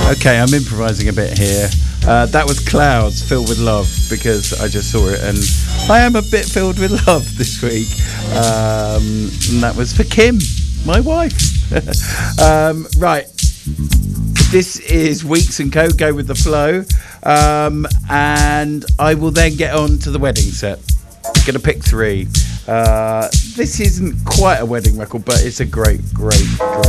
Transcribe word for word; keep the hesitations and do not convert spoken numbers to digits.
Okay, I'm improvising a bit here. Uh, that was Clouds Filled with Love, because I just saw it and I am a bit filled with love this week. Um, and that was for Kim, my wife. um, right. This is Weeks and Co. Go with the Flow. Um, and I will then get on to the wedding set. Going to pick three. Uh, this isn't quite a wedding record, but it's a great, great, great